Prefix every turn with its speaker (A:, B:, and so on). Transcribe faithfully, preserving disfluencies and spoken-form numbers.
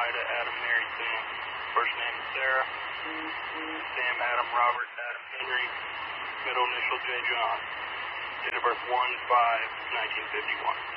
A: Ida, Adam, Mary, Sam. First name is Sarah. Sam, Adam, Robert, Adam, Henry. Middle initial J. John. Date of birth one five nineteen fifty-one.